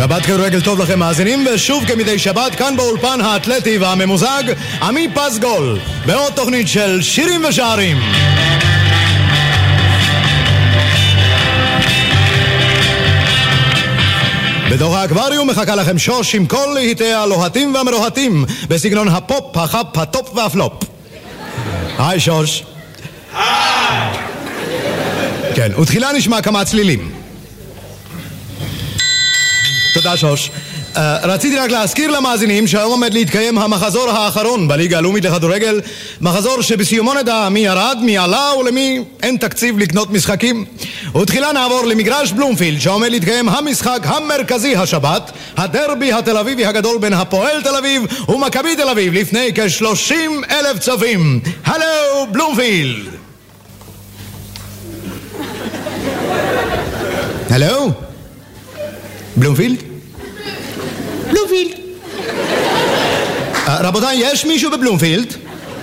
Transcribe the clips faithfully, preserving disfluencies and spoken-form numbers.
שבת כדורגל טוב לכם מאזינים, ושוב כמדי שבת כאן באולפן האתלטי והממוזג עמי פסגול בעוד תוכנית של שירים ושערים. בתוך האקווריום מחכה לכם שוש עם כל להיטי הלוהטים והמרוהטים בסגנון הפופ, החפ, הטופ והפלופ. היי שוש. היי. כן, ותחילה נשמע כמה צלילים. תודה שוש. Uh, רציתי רק להזכיר למאזינים שהיום עומד להתקיים המחזור האחרון בליגה הלאומית לכדורגל, מחזור שבסיומו נדע מי ירד, מי עלה ולמי אין תקציב לקנות משחקים. ותחילה נעבור למגרש בלומפילד שעומד להתקיים המשחק המרכזי השבת, הדרבי התל אביבי הגדול בין הפועל תל אביב ומכבי תל אביב לפני כ-שלושים אלף צופים. הלו בלומפילד. הלו בלומפילד? בלומפילד. רבותיי, יש מישהו בבלומפילד?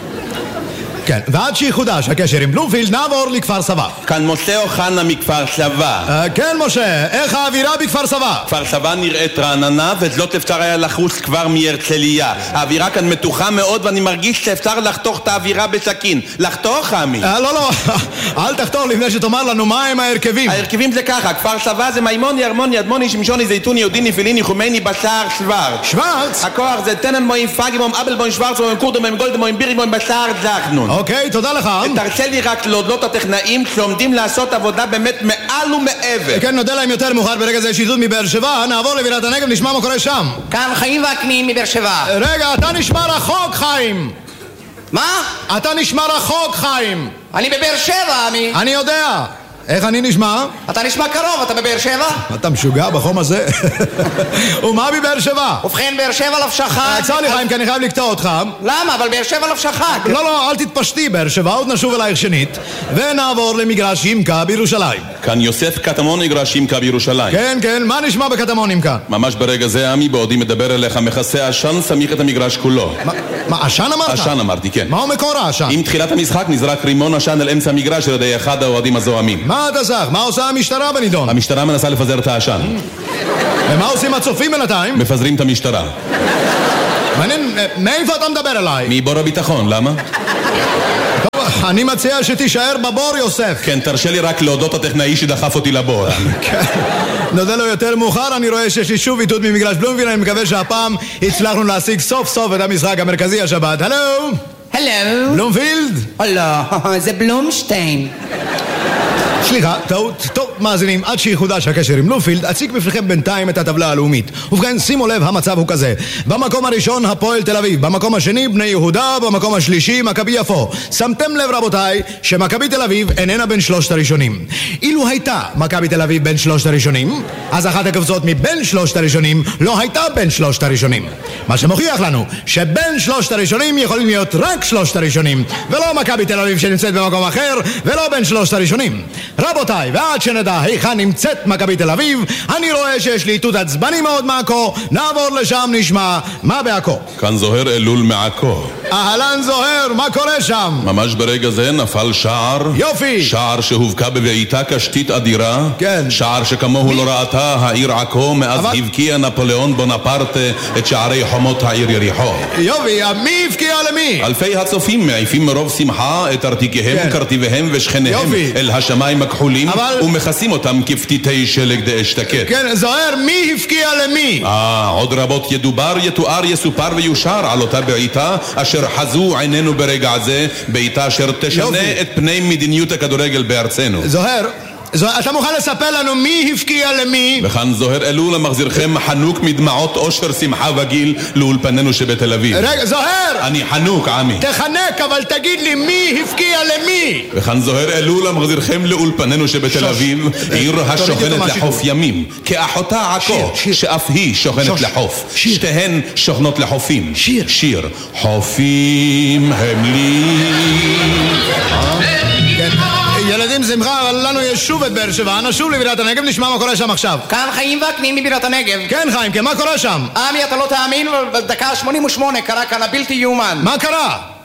כן, ועד שיחודש הקשר עם בלומפילד נעבור לכפר סבא. כאן משה אוחנה מכפר סבא. כן משה, איך האווירה בכפר סבא? כפר סבא נראית רעננה וזאת אפשר היה לחוס כבר מהרצליה. האווירה כאן מתוחה מאוד ואני מרגיש שאפשר לחתוך את האווירה בסכין. לחתוך, עמי? לא, לא, אל תחתוך לפני שתאמר לנו מה הם ההרכבים. ההרכבים זה ככה, כפר סבא זה מימוני, ארמוני, אדמוני, שמשוני, זיתוני, יודיני, פיליני, חומייני, בשער, שוורץ. שוורץ? הכוח זה טנן מוים, פאגי מוים, אבל מוים, שוורץ מוים, קורדו מוים, גולד מוים, בירי מוים, בשער, זכנון. אוקיי, תודה לך. תרצה לי רק להודות הטכנאים שעומדים לעשות עבודה באמת מעל ומעבר. כן, נודה להם יותר מאוחר. ברגע זה שידוד מבאר שבע, נעבור לבירת הנגב, נשמע מה קורה שם. כאן חיים וקנין מבאר שבע. רגע, אתה נשמע רחוק, חיים. מה? אתה נשמע רחוק, חיים. אני בבאר שבע, עמי. אני יודע. איך אני נשמע? אתה נשמע קרוב, אתה בבאר שבע? אתה משוגע בחום הזה? ומה בבאר שבע? ובכן, באר שבע לב שחק. צר לי חיים, כי אני חייב לקטוע אותך. למה? אבל באר שבע לב שחק. לא, לא, אל תתפשטי באר שבע, עוד נשוב אלייך שנית ונעבור למגרש ימקה בירושלים. כאן יוסף קטמון מגרש ימקה בירושלים. כן, כן, מה נשמע בקטמון ימקה? ממש ברגע זה עמי בעודי מדבר אליך מכסה עשן סמיך את המגרש כולו. מה, עשן אמרת? עשן אמרתי, כן. מהו מקור העשן? עם תחילת המשחק נזרק רימון עשן אל אמצע המגרש על ידי אחד האוהדים הזוהמים. מה אתה זך? מה עושה המשטרה בנידון? המשטרה מנסה לפזר את העשן. ומה עושים הצופים בינתיים? מפזרים את המשטרה. מעניין, מאיפה אתה מדבר אליי? מבור הביטחון, למה? טוב, אני מציע שתישאר בבור, יוסף. כן, תרשה לי רק להודות הטכנאי שדחף אותי לבור. כן, נודה לו יותר מאוחר. אני רואה שיש לי שוב איתות ממגרש בלומפילד. אני מקווה שהפעם הצלחנו להשיג סוף סוף את המשחק המרכזי השבת. הלו? הלו? בלומפילד? לא, זה בלומשטיין. סליחה, טעות. טוב, מאזינים, עד שיחודש הקשר עם בלומפילד, אציג בפניכם בינתיים את הטבלה הלאומית. ובכן, שימו לב, המצב הוא כזה. במקום הראשון, הפועל תל אביב. במקום השני, בני יהודה. במקום השלישי, מכבי יפו. שמתם לב, רבותיי, שמכבי תל אביב איננה בין שלושת הראשונים. אילו הייתה מכבי תל אביב בין שלושת הראשונים, אז אחת הקבוצות מבין שלושת הראשונים לא הייתה בין שלושת הראשונים. מה שמוכיח לנו שבין שלושת הראשונים יכולים להיות רק שלושת הראשונים, ולא מכבי תל אביב שנמצאת במקום אחר, ולא בין שלושת הראשונים. רבותיי, ועד שנדע היכן נמצאת מכבי תל אביב, אני רואה שיש לי איתות עצבני מאוד מעכו. נעבור לשם, נשמע מה בעכו. כאן זוהר אלול מעכו. אהלן זוהר, מה קורה שם? ממש ברגע זה נפל שער. יופי. שער שהובקע בבעיטה קשתית אדירה. כן. שער שכמוהו לא ראתה העיר עכו מאז אבל... הבקיע נפוליאון בונפרטה את שערי חומות העיר יריחו. יופי, מי הבקיע למי? אלפי הצופים מעיפים מרוב שמחה את ארתיקיהם, כן. קרטיביהם ושכניהם יופי. אל השמיים הכחולים אבל... ומכסים אותם כפתיתי שלג דאשתקד. כן, זוהר, מי הפקיע למי? אה, עוד רבות ידובר, יתואר, יסופר ויושר על אותה בעיטה אשר חזו עינינו ברגע זה, בעיטה אשר תשנה יופי. את פני מדיניות הכדורגל בארצנו. זוהר, זוהר, אתה מוכן לספר לנו מי הפקיע למי? וכאן זוהר אלול המחזירכם חנוק מדמעות אושר שמחה וגיל לאולפנינו שבתל אביב. רגע, זוהר! אני חנוק, עמי. תחנק, אבל תגיד לי מי הפקיע למי? וכאן זוהר אלול המחזירכם לאולפנינו שבתל אביב, עיר השוכנת לחוף ימים, כאחותה עכו, שאף היא שוכנת לחוף. שתיהן שוכנות לחופים. שיר. שיר. חופים הם לי. ילדים שמחה, אבל לנו יש שוב את באר שבע. נשוב לבירת הנגב, נשמע מה קורה שם עכשיו. כאן חיים וקנין מבירת הנגב. כן חיים, כן, מה קורה שם? עמי, אתה לא תאמין, בדקה שמונים ושמונה קרה כאן הבלתי יאומן. מה קרה?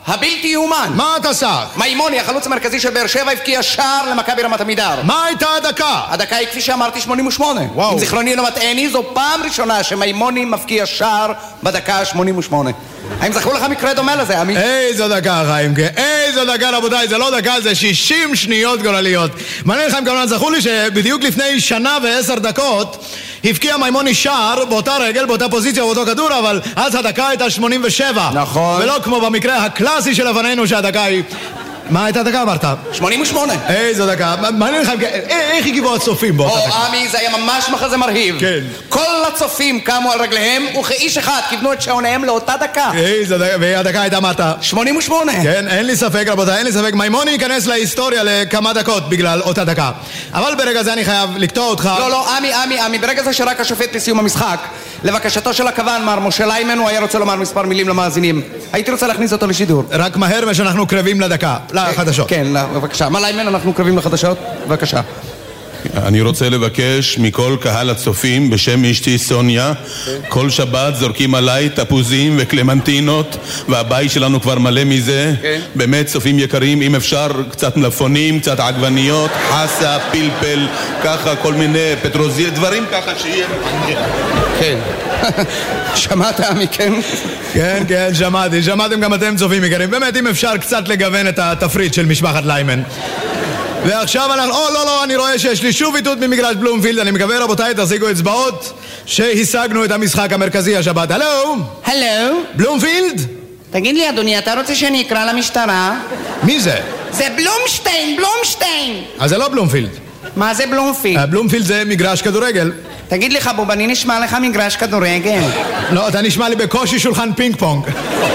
הבלתי יאומן. מה אתה סח? מימוני, החלוץ המרכזי של באר שבע, הבקיע שער למכבי רמת עמידר. מה הייתה הדקה? הדקה היא כפי שאמרתי שמונים ושמונה. וואו. אם זיכרוני לא מטעני, זו פעם ראשונה שמימוני מפקיע שער בדקה שמונים ושמונה. האם זכרו לך מקרה דומה לזה, עמי? איזו דקה, חיים, איזו דקה, רבותיי, זה לא דקה, זה שישים שניות גולליות. מעניין לכם כמובן, זכו לי שבדיוק לפני שנה ועשר דקות הבקיע מימוני שער באותה רגל, באותה פוזיציה, באותו כדור, אבל אז הדקה הייתה שמונים ושבע. נכון. ולא כמו במקרה הקלאסי של לפנינו שהדקה היא... מה הייתה דקה אמרת? שמונים ושמונה. איזו דקה, מעניין לכם, איך הגיבו הצופים באותה דקה? או עמי, זה היה ממש מחזה מרהיב. כן. כל הצופים קמו על רגליהם וכאיש אחד כיוונו את שעוניהם לאותה דקה. איזו דקה, והדקה הייתה מטה. שמונים ושמונה. כן, אין לי ספק רבותיי, אין לי ספק, מימוני ייכנס להיסטוריה לכמה דקות בגלל אותה דקה. אבל ברגע זה אני חייב לקטוע אותך. לא, לא, עמי, עמי, עמי, ברגע זה שרק השופט לסיום המשחק, לבקשתו של הכוון, מר משה ליימן, הוא היה רוצה לומר מספר מילים למאזינים. הייתי רוצה להכניס אותו לשידור. רק מהר ושאנחנו קרבים לדקה, לחדשות. כן, בבקשה. מה ליימן, אנחנו קרבים לחדשות? בבקשה. אני רוצה לבקש מכל קהל הצופים בשם אשתי סוניה, כל שבת זורקים עליי תפוזים וקלמנטינות והבית שלנו כבר מלא מזה. באמת צופים יקרים, אם אפשר קצת מלפונים, קצת עגבניות, חסה, פלפל, ככה כל מיני פטרוזיל, דברים ככה שיהיה. כן. שמעת עמי, כן? כן, כן, שמעתי, שמעתם גם אתם צופים יקרים. באמת אם אפשר קצת לגוון את התפריט של משפחת ליימן. ועכשיו אנחנו... או, לא, לא, אני רואה שיש לי שוב איתות ממגרש בלומפילד. אני מקווה, רבותיי, תשיגו אצבעות שהשגנו את המשחק המרכזי השבת. הלו? הלו? בלומפילד? תגיד לי, אדוני, אתה רוצה שאני אקרא למשטרה? מי זה? זה בלומשטיין, בלומשטיין! אז זה לא בלומפילד. מה זה בלומפילד? בלומפילד זה מגרש כדורגל. תגיד לי, חבוב, אני נשמע לך מגרש כדורגל. לא, אתה נשמע לי בקושי שולחן פינג פונג.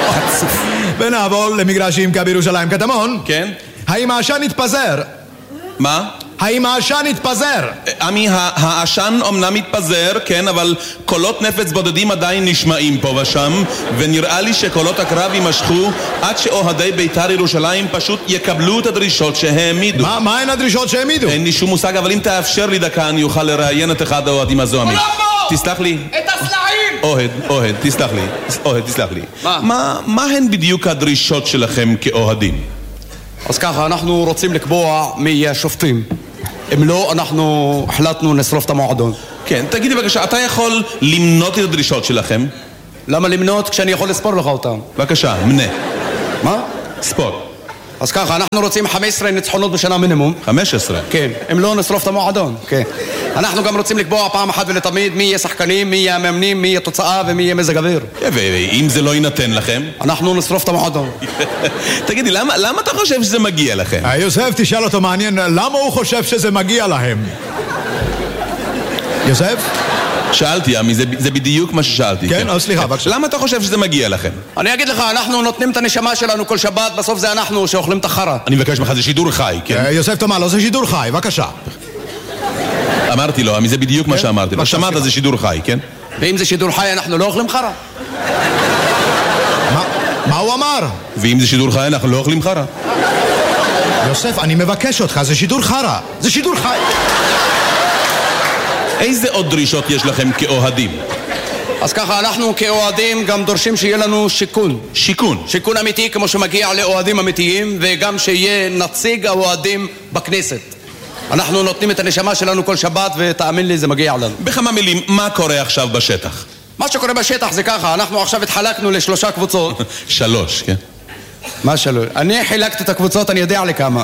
ונעבור למגרשים כבירושלים ירושלים. קטמון? כן? האם העשן התפזר? מה? האם העשן התפזר? עמי, העשן אומנם מתפזר, כן, אבל קולות נפץ בודדים עדיין נשמעים פה ושם, ונראה לי שקולות הקרב יימשכו עד שאוהדי בית"ר ירושלים פשוט יקבלו את הדרישות שהעמידו. מה, מה הן הדרישות שהעמידו? אין לי שום מושג, אבל אם תאפשר לי דקה אני אוכל לראיין את אחד האוהדים הזו, עמי. תסלח לי. את הסלעים! אוהד, אוהד, תסלח לי. אוהד, תסלח לי. מה? מה, מה הן בדיוק הדרישות שלכם כאוהדים? אז ככה, אנחנו רוצים לקבוע מי יהיה השופטים. אם לא, אנחנו החלטנו לשרוף את המועדון. כן, תגידי בבקשה, אתה יכול למנות את הדרישות שלכם? למה למנות כשאני יכול לספור לך אותם? בבקשה, מנה. מה? ספור. אז ככה, אנחנו רוצים חמש עשרה ניצחונות בשנה מינימום. חמש עשרה? כן, אם לא נשרוף את המועדון. כן. אנחנו גם רוצים לקבוע פעם אחת ולתמיד מי יהיה שחקנים, מי יהיה המאמנים, מי יהיה תוצאה ומי יהיה מזג אוויר. ואם זה לא יינתן לכם? אנחנו נשרוף את המועדון. תגידי, למה, למה אתה חושב שזה מגיע לכם? יוסף, תשאל אותו מעניין, למה הוא חושב שזה מגיע להם? יוסף? שאלתי, עמי, זה, זה בדיוק מה ששאלתי. כן, אז סליחה, בבקשה. למה אתה חושב שזה מגיע לכם? אני אגיד לך, אנחנו נותנים את הנשמה שלנו כל שבת, בסוף זה אנחנו שאוכלים את החרה. אני מבקש ממך, זה שידור חי, כן? יוסף תאמר לו, זה שידור חי, בבקשה. אמרתי לו, עמי, זה בדיוק מה שאמרתי לו. שמעת, זה שידור חי, כן? ואם זה שידור חי, אנחנו לא אוכלים חרה. מה הוא אמר? ואם זה שידור חי, אנחנו לא אוכלים חרה. יוסף, אני מבקש אותך, זה שידור חרה. זה שידור חי. איזה עוד דרישות יש לכם כאוהדים? אז ככה, אנחנו כאוהדים גם דורשים שיהיה לנו שיכון. שיכון? שיכון אמיתי כמו שמגיע לאוהדים אמיתיים, וגם שיהיה נציג האוהדים בכנסת. אנחנו נותנים את הנשמה שלנו כל שבת, ותאמין לי, זה מגיע לנו. בכמה מילים, מה קורה עכשיו בשטח? מה שקורה בשטח זה ככה, אנחנו עכשיו התחלקנו לשלושה קבוצות. שלוש, כן? מה שלוש? אני חילקתי את הקבוצות, אני יודע לכמה.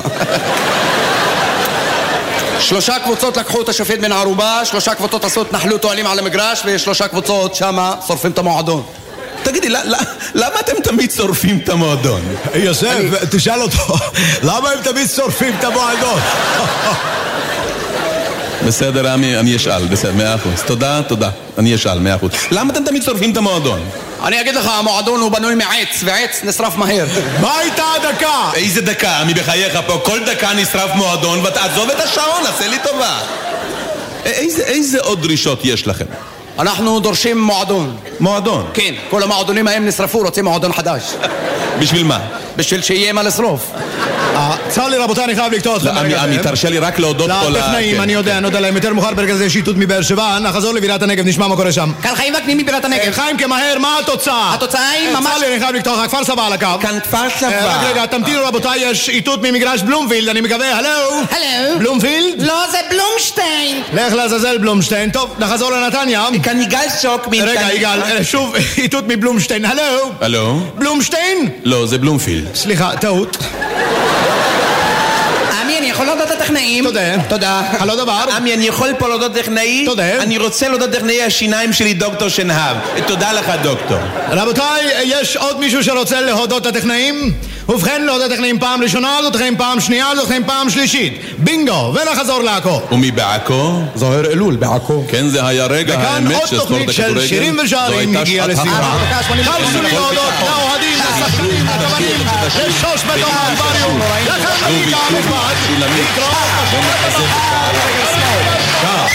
שלושה קבוצות לקחו את השופט מן הערובה, שלושה קבוצות עשו התנחלות אוהלים על המגרש, ושלושה קבוצות שמה שורפים את המועדון. תגידי, למה אתם תמיד שורפים את המועדון? יוסף, תשאל אותו, למה הם תמיד שורפים את המועדון? בסדר, עמי, אני אשאל, בסדר, מאה אחוז. תודה, תודה, אני אשאל, מאה אחוז. למה אתם תמיד שורפים את המועדון? אני אגיד לך, המועדון הוא בנוי מעץ, ועץ נשרף מהר. מה הייתה הדקה? איזה דקה, עמי, בחייך פה, כל דקה נשרף מועדון, ותעזוב את השעון, עשה לי טובה. איזה, איזה עוד דרישות יש לכם? אנחנו דורשים מועדון. מועדון? כן, כל המועדונים ההם נשרפו, רוצים מועדון חדש. בשביל מה? בשביל שיהיה מה לשרוף. צר לי רבותיי, אני חייב לקטוע אתכם. עמי, עמי, תרשה לי רק להודות פה לטכנאים, אני יודע, אני יודע להם יותר מאוחר ברגע זה שיטוט מבאר שבע, נחזור לבירת הנגב, נשמע מה קורה שם. כאן חיים וקנים מבירת הנגב. חיים כמהר, מה התוצאה? התוצאה היא ממש... צר לי, אני חייב לקטוע לך, כפר סבא על הקו. כאן כפר סבא. רק רגע, תמתינו רבותיי, יש איתות ממגרש בלומפילד, אני מקווה, הלו? הלו? בלומפילד? לא, זה בלומשטיין. לך לעזאזל בלומשטיין, טוב, נחזור לנתניה. כאן יגאל שוק מנתניה. רגע, יגאל, שוב איתות מבלומשטיין, הלו? הלו? בלומשטיין? לא, זה בלומפילד. סליחה, טעות. עמי, אני יכול להודות לטכנאים? תודה. תודה. הלא דבר? עמי, אני יכול פה להודות טכנאי? תודה. אני רוצה להודות טכנאי השיניים שלי, דוקטור שנהב. תודה לך, דוקטור. רבותיי, יש עוד מישהו שרוצה להודות לטכנאים? ובכן, להודות לטכנאים פעם ראשונה, להודות לטכנאים פעם שנייה, להודות לטכנאים פעם שלישית. בינגו, ונחזור לעכו. ומי בעכו? זוהר אלול בעכו. כן, זה היה רגע האמת של ספורט הכדורגל. וכאן עוד תוכנית של שירים ושערים הגיעה לסיומה. תרשו לי להודות לאוהדים, לשחקנים, לכוונים, לשוש בתוך האקווריום, לחברים המכובד, להתראות בשבת הבאה.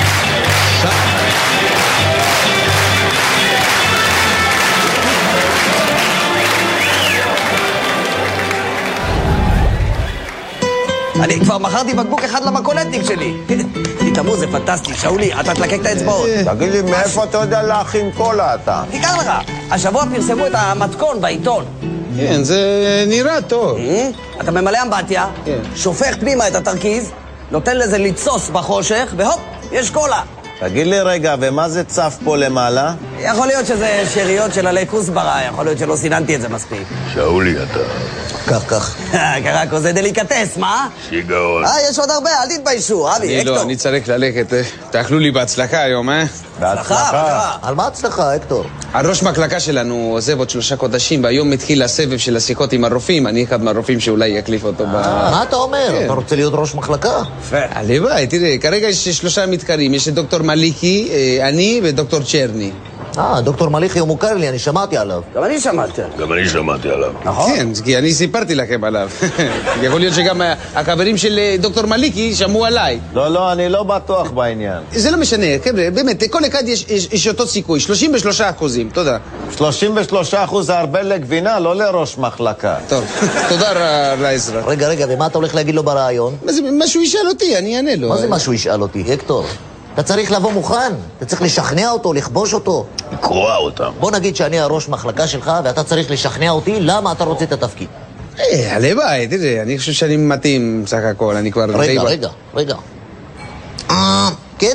אני כבר מכרתי בקבוק אחד למקולטניק שלי. תתאמו, זה פנטסטי. שאולי, אתה תלקק את האצבעות. תגיד לי, מאיפה אתה יודע להכין קולה אתה? תיקח לך. השבוע פרסמו את המתכון בעיתון. כן, זה נראה טוב. אתה ממלא אמבטיה, שופך פנימה את התרכיז, נותן לזה לצוס בחושך, והופ, יש קולה. תגיד לי רגע, ומה זה צף פה למעלה? יכול להיות שזה שאריות של עלי כוסברה, יכול להיות שלא סיננתי את זה מספיק. שאולי אתה. כך, כך. קרקו, זה דליקטס, מה? שיגעון. אה, יש עוד הרבה, אל תתביישו, אבי, אני אקטור. לא, אני צריך ללכת. תאכלו לי בהצלחה היום, אה? בהצלחה. על מה הצלחה, אקטור? הראש מחלקה שלנו עוזב עוד שלושה חודשים, והיום מתחיל הסבב של השיחות עם הרופאים. אני אחד מהרופאים שאולי יקליף אותו ב... מה אתה אומר? אתה רוצה להיות ראש מחלקה? הלוואי, תראה, כרגע יש שלושה מתקרים. יש את דוקטור מליקי, אני ודוקטור צ'רני. אה, דוקטור מליחי הוא מוכר לי, אני שמעתי עליו. גם אני שמעתי. גם אני שמעתי עליו. נכון? כן, כי אני סיפרתי לכם עליו. יכול להיות שגם החברים של דוקטור מליקי שמעו עליי. לא, לא, אני לא בטוח בעניין. זה לא משנה, חבר'ה, באמת, כל אחד יש, יש, יש אותו סיכוי, שלושים ושלושה אחוזים, תודה. שלושים ושלושה אחוז זה הרבה לגבינה, לא לראש מחלקה. טוב, תודה על העזרה. רגע, רגע, ומה אתה הולך להגיד לו ברעיון? מה זה, מה שהוא ישאל אותי, אני אענה לו. מה זה מה שהוא ישאל אותי, אקטור? אתה צריך לבוא מוכן, אתה צריך לשכנע אותו, לכבוש אותו. לקרוע אותם. בוא נגיד שאני הראש מחלקה שלך, ואתה צריך לשכנע אותי למה אתה רוצה את התפקיד. אה, הלוואי, תראה, אני חושב שאני מתאים סך הכל, אני כבר... רגע, רגע, רגע. אה, כן?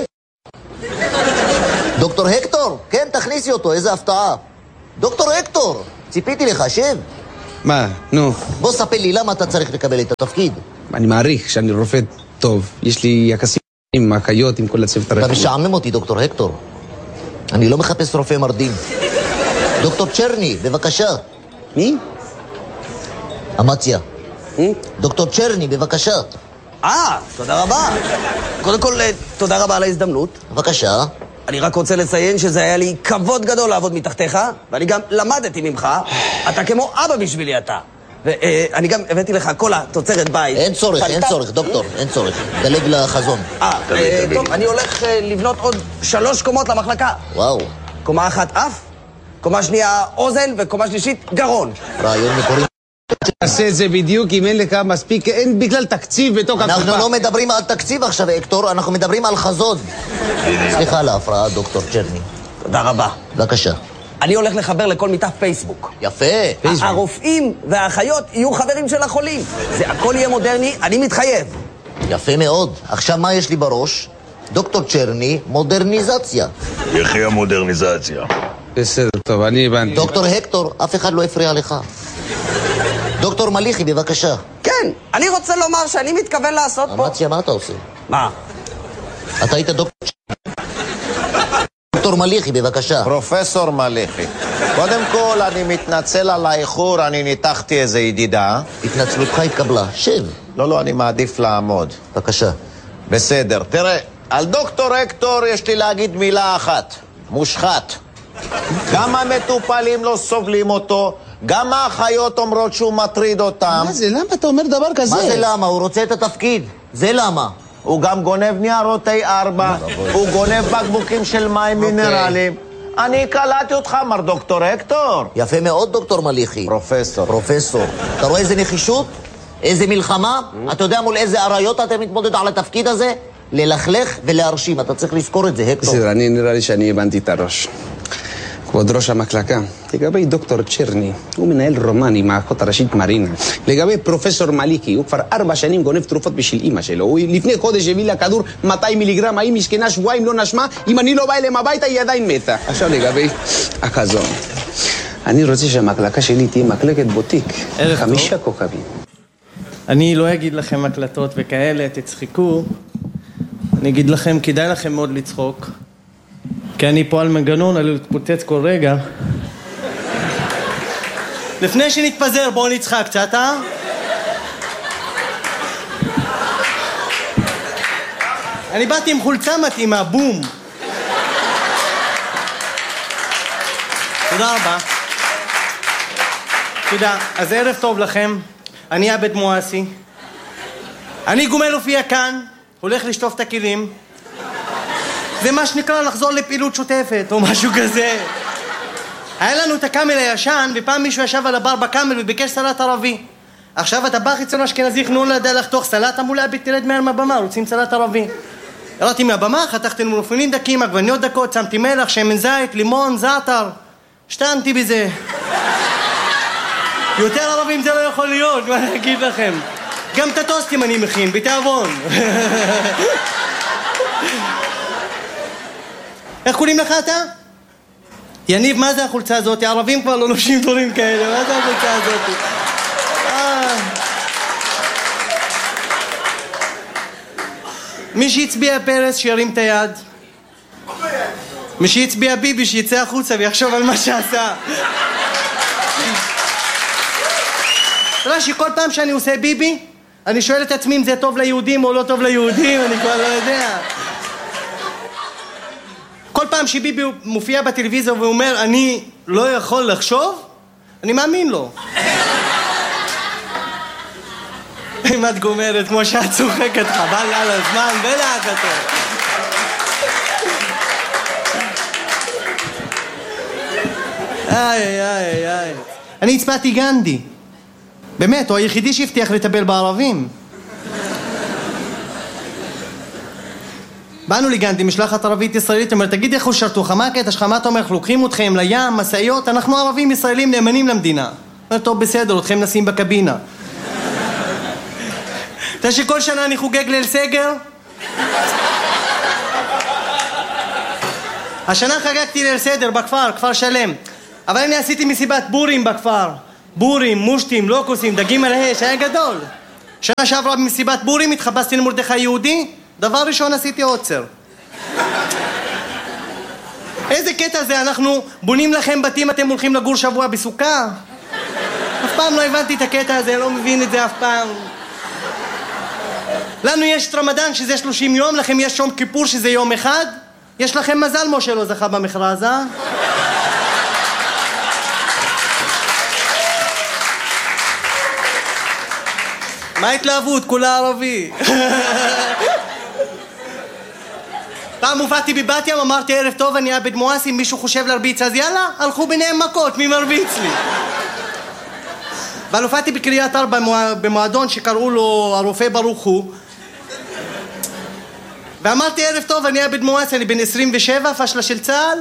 דוקטור הקטור, כן, תכניסי אותו, איזה הפתעה. דוקטור הקטור, ציפיתי לך, שב. מה, נו. בוא ספר לי למה אתה צריך לקבל את התפקיד. אני מעריך שאני רופא טוב, יש לי יחסים עם האחיות, עם כל הצוות הרפואי. אתה משעמם אותי, דוקטור הקטור. אני לא מחפש רופא מרדים. דוקטור צ'רני, בבקשה. מי? אמציה. דוקטור צ'רני, בבקשה. אה, תודה רבה. קודם כל, תודה רבה על ההזדמנות. בבקשה. אני רק רוצה לציין שזה היה לי כבוד גדול לעבוד מתחתיך, ואני גם למדתי ממך. אתה כמו אבא בשבילי אתה. ואני גם הבאתי לך קולה, תוצרת בית. אין צורך, אין צורך, דוקטור, אין צורך. דלג לחזון. אה, טוב, אני הולך לבנות עוד שלוש קומות למחלקה. וואו. קומה אחת אף, קומה שנייה אוזן, וקומה שלישית גרון. רעיון מקורי. תעשה את זה בדיוק אם אין לך מספיק, אין בכלל תקציב בתוך הקופה. אנחנו לא מדברים על תקציב עכשיו, אקטור, אנחנו מדברים על חזון. סליחה על ההפרעה, דוקטור צ'רני. תודה רבה. בבקשה. אני הולך לחבר לכל מיטה פייסבוק. יפה. פייסבוק. הרופאים והאחיות יהיו חברים של החולים. זה הכל יהיה מודרני, אני מתחייב. יפה מאוד. עכשיו מה יש לי בראש? דוקטור צ'רני, מודרניזציה. יחי המודרניזציה. בסדר, טוב, אני הבנתי. דוקטור הקטור, אף אחד לא הפריע לך. דוקטור מליחי, בבקשה. כן, אני רוצה לומר שאני מתכוון לעשות פה... אמציה, מה אתה עושה? מה? אתה היית דוקטור... דוקטור מליחי, בבקשה. פרופסור מליחי. קודם כל, אני מתנצל על האיחור, אני ניתחתי איזה ידידה. התנצלותך התקבלה. שב. לא, לא, אני מעדיף לעמוד. בבקשה. בסדר. תראה, על דוקטור הקטור יש לי להגיד מילה אחת. מושחת. גם המטופלים לא סובלים אותו, גם האחיות אומרות שהוא מטריד אותם. מה זה? למה אתה אומר דבר כזה? מה זה למה? הוא רוצה את התפקיד. זה למה? הוא גם גונב ניירות איי ארבע, הוא גונב בקבוקים של מים מינרלים. אני קלטתי אותך, מר דוקטור הקטור. יפה מאוד, דוקטור מליחי. פרופסור. פרופסור. אתה רואה איזה נחישות? איזה מלחמה? אתה יודע מול איזה עריות אתה מתמודד על התפקיד הזה? ללכלך ולהרשים, אתה צריך לזכור את זה, הקטור. בסדר, אני נראה לי שאני הבנתי את הראש. כבוד ראש המחלקה, לגבי דוקטור צ'רני, הוא מנהל רומן עם האחות הראשית מרינה. לגבי פרופסור מליקי, הוא כבר ארבע שנים גונב תרופות בשביל אמא שלו. הוא לפני חודש הביא לה כדור מאתיים מיליגרם, האם משכנה שבועיים לא נשמה, אם אני לא בא אליהם הביתה היא עדיין מתה. עכשיו לגבי החזון. אני רוצה שהמחלקה שלי תהיה מחלקת בוטיק. חמישה כוכבים. אני לא אגיד לכם הקלטות וכאלה, תצחקו. אני אגיד לכם, כדאי לכם מאוד לצחוק. כי אני פה על מנגנון, אני מתפוצץ כל רגע. לפני שנתפזר, בואו נצחק קצת, אה? אני באתי עם חולצה מתאימה, בום. תודה רבה. תודה. אז ערב טוב לכם. אני עבד מואסי. אני גומר להופיע כאן, הולך לשטוף את הכלים. זה מה שנקרא לחזור לפעילות שוטפת, או משהו כזה. היה לנו את הקאמל הישן, ופעם מישהו ישב על הבר בקאמל וביקש סלט ערבי. עכשיו אתה בא חיצון אשכנזי חנון לידע לחתוך סלט, אמרו לה, תרד מהר מהבמה, רוצים סלט ערבי. ירדתי מהבמה, חתכתי מלפפונים דקים, עגבניות דקות, שמתי מלח, שמן זית, לימון, זעתר. השתנתי בזה. יותר ערבים זה לא יכול להיות, מה אני אגיד לכם? גם את הטוסטים אני מכין, בתיאבון. איך קוראים לך אתה? יניב, מה זה החולצה הזאת? הערבים כבר לא לובשים דברים כאלה, מה זה החולצה הזאת? אה... מי שהצביע פרס שירים את היד. מי שהצביע ביבי שיצא החוצה ויחשוב על מה שעשה. אתה יודע שכל פעם שאני עושה ביבי, אני שואל את עצמי אם זה טוב ליהודים או לא טוב ליהודים, אני כבר לא יודע. כל פעם שביבי מופיע בטלוויזיה ואומר, אני לא יכול לחשוב, אני מאמין לו. אם את גומרת כמו שאת צוחקת, חבל על הזמן ולהקתו. איי, איי, איי, איי. אני הצבעתי גנדי. באמת, הוא היחידי שהבטיח לטפל בערבים. באנו לגנדי, משלחת ערבית ישראלית, אומר, תגיד איך הוא שרתוך, מה הקטע שלך, מה אתה אומר, לוקחים אתכם לים, מסעיות, אנחנו ערבים ישראלים נאמנים למדינה. אומר, טוב, בסדר, אתכם נשים בקבינה. אתה שכל שנה אני חוגג ליל סגר? השנה חגגתי ליל סדר בכפר, כפר שלם. אבל אני עשיתי מסיבת בורים בכפר. בורים, מושטים, לוקוסים, דגים על האש, היה גדול. שנה שעברה במסיבת בורים התחפשתי למרדכי יהודי, דבר ראשון עשיתי עוצר. איזה קטע זה, אנחנו בונים לכם בתים, אתם הולכים לגור שבוע בסוכה? אף פעם לא הבנתי את הקטע הזה, לא מבין את זה אף פעם. לנו יש את רמדאן שזה שלושים יום, לכם יש יום כיפור שזה יום אחד. יש לכם מזל משה לא זכה במכרז, אה? מה התלהבות? כולה ערבי. פעם הופעתי בבת ים, אמרתי ערב טוב, אני עבד מואסי, אם מישהו חושב להרביץ אז יאללה, הלכו ביניהם מכות, מי מרביץ לי? אבל הופעתי בקריית ארבע במועדון שקראו לו הרופא ברוך הוא, ואמרתי ערב טוב, אני עבד מואסי, אני בן עשרים ושבע, פשלה של צה"ל.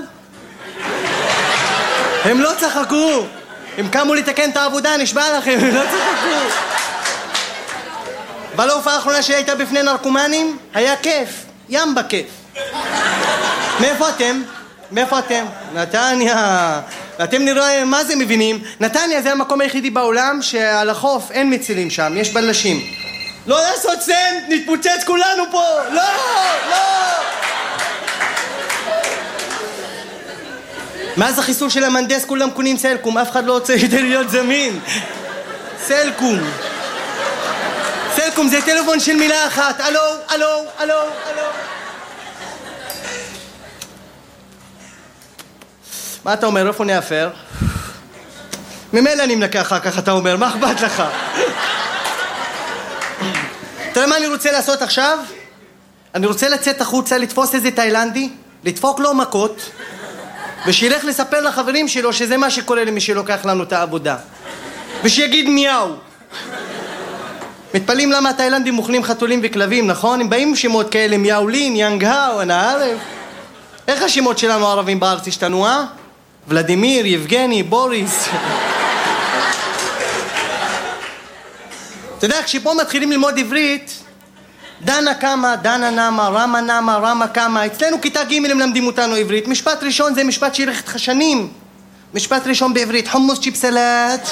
הם לא צחקו, הם קמו לתקן את העבודה, נשבע לכם, הם לא צחקו. בהופעה האחרונה שלי הייתה בפני נרקומנים, היה כיף, ים בכיף. מאיפה אתם? מאיפה אתם? נתניה. אתם נראה מה זה מבינים? נתניה זה המקום היחידי בעולם שעל החוף אין מצילים שם, יש בלשים. לא לעשות סנט, נתפוצץ כולנו פה! לא! לא! מאז החיסול של המנדס כולם קונים סלקום, אף אחד לא רוצה כדי להיות זמין. סלקום. סלקום זה טלפון של מילה אחת, אלו, אלו, אלו, אלו. מה אתה אומר? איפה נאפר? ממילא אני מנקה אחר כך, אתה אומר, מה אכפת לך? תראה מה אני רוצה לעשות עכשיו? אני רוצה לצאת החוצה, לתפוס איזה תאילנדי, לדפוק לו מכות, ושילך לספר לחברים שלו שזה מה שקורה למי שלוקח לנו את העבודה. ושיגיד מיהו. מתפלאים למה התאילנדים מוכנים חתולים וכלבים, נכון? הם באים עם שמות כאלה, מיאולין, יאנגהאו, אנא ערב. איך השמות שלנו הערבים בארץ השתנו, אה? ולדימיר, יבגני, בוריס. אתה יודע, כשפה מתחילים ללמוד עברית, דנה קמה, דנה נמה, רמה נמה, רמה קמה. אצלנו כיתה ג' הם למדים אותנו עברית. משפט ראשון זה משפט שילך איתך שנים. משפט ראשון בעברית, חומוס צ'יפסלט.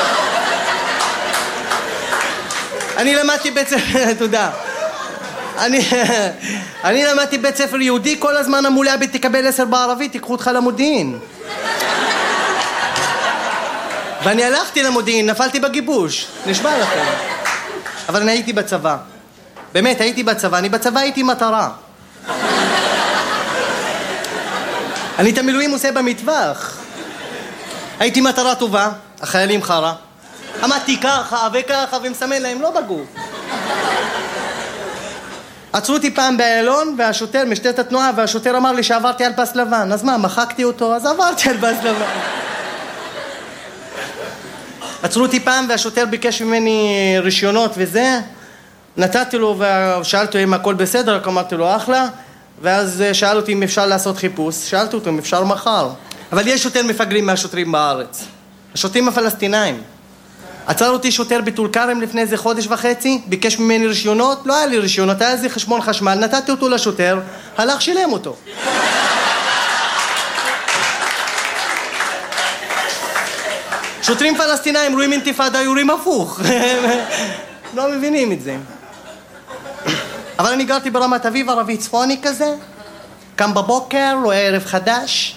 אני למדתי בית ספר, תודה. אני, אני למדתי בית ספר יהודי, כל הזמן אמרו לי, אבית תקבל עשר בערבית, תיקחו אותך למודיעין. ואני הלכתי למודיעין, נפלתי בגיבוש, נשבע לכם. אבל אני הייתי בצבא. באמת, הייתי בצבא, אני בצבא הייתי מטרה. אני את המילואים עושה במטווח. הייתי מטרה טובה, החיילים חרה. עמדתי ככה וככה ומסמן להם, לא בגוף. עצרו אותי פעם באיילון, והשוטר, משטרת התנועה, והשוטר אמר לי שעברתי על פס לבן. אז מה, מחקתי אותו? אז עברתי על פס לבן. עצרו אותי פעם, והשוטר ביקש ממני רישיונות וזה. נתתי לו ושאלתי אם הכל בסדר, רק אמרתי לו אחלה. ואז שאל אותי אם אפשר לעשות חיפוש. שאלתי אותו אם אפשר מחר. אבל יש יותר מפגרים מהשוטרים בארץ. השוטרים הפלסטינאים. עצר אותי שוטר בטול כרם לפני איזה חודש וחצי, ביקש ממני רישיונות, לא היה לי רישיונות, היה איזה חשבון חשמל, נתתי אותו לשוטר, הלך שילם אותו. שוטרים פלסטינאים רואים אינתיפאדה, יורים הפוך. לא מבינים את זה. אבל אני גרתי ברמת אביב, ערבי צפוני כזה, קם בבוקר, רואה ערב חדש,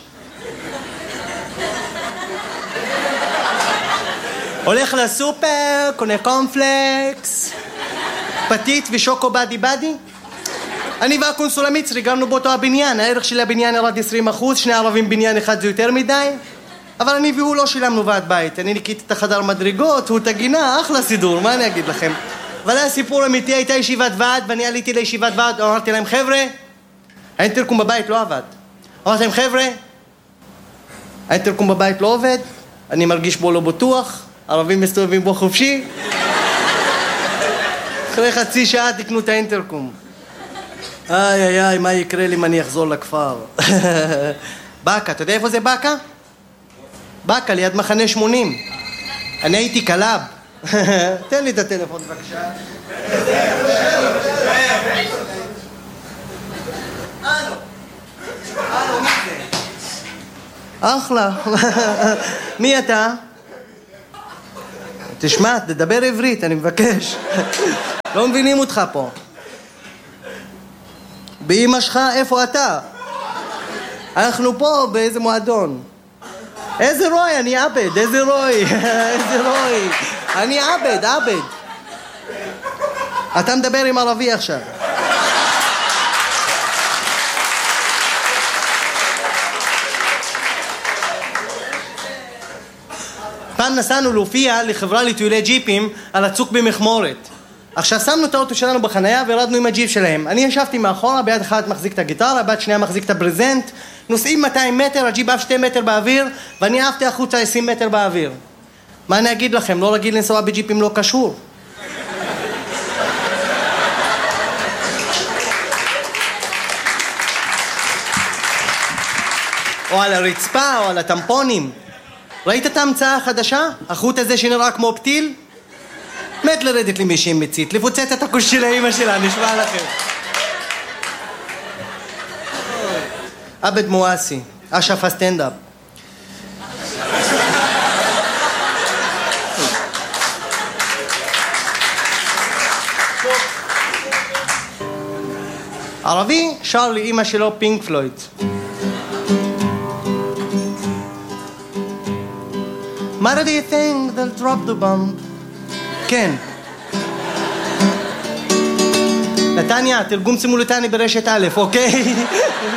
הולך לסופר, קונה קומפלקס, פתית ושוקו בדי בדי. אני והקונסול המצרי גרנו באותו הבניין, הערך של הבניין ירד עשרים אחוז, שני ערבים בניין אחד זה יותר מדי, אבל אני והוא לא שילמנו ועד בית. אני ניקיתי את החדר מדרגות, הוא את הגינה, אחלה סידור, מה אני אגיד לכם? אבל היה סיפור אמיתי, הייתה ישיבת ועד, ואני עליתי לישיבת ועד, אמרתי להם, חבר'ה, האינטרקום בבית לא עבד. אמרתי להם, חבר'ה, האינטרקום בבית לא עובד, אני מרגיש בו לא בטוח, ערבים מסתובבים בו חופשי. אחרי חצי שעה תקנו את האינטרקום. איי איי איי, מה יקרה לי אם אני אחזור לכפר? בקה, אתה יודע איפה זה בקה? בקה, ליד מחנה שמונים. אני הייתי קלאב. תן לי את הטלפון בבקשה. הלו. הלו, מי זה? אחלה. מי אתה? תשמע, תדבר עברית, אני מבקש. לא מבינים אותך פה. באמא שלך, איפה אתה? אנחנו פה באיזה מועדון. איזה רוי, אני עבד, איזה רוי, איזה רוי. אני עבד, עבד. אתה מדבר עם ערבי עכשיו. פעם נסענו להופיע לחברה לטיולי ג'יפים על הצוק במחמורת. עכשיו שמנו את האוטו שלנו בחנייה וירדנו עם הג'יפ שלהם. אני ישבתי מאחורה, ביד אחת מחזיק את הגיטרה, ביד שנייה מחזיק את הברזנט. נוסעים מאתיים מטר, הג'יפ אף שתי מטר באוויר, ואני עפתי החוצה עשרים מטר באוויר. מה אני אגיד לכם? לא רגיל לנסוע בג'יפים לא קשור. או על הרצפה, או על הטמפונים. ראית את ההמצאה החדשה? החוט הזה שנראה כמו פתיל? מת לרדת לי מישהי מצית, לפוצץ את הכוש של האמא שלה, נשמע לכם. עבד מואסי, אשף הסטנדאפ. ערבי שר לי אמא שלו פינק פלויד. Mother, do you think they'll drop the bomb? כן. נתניה, תרגום סימולטני ברשת א', אוקיי?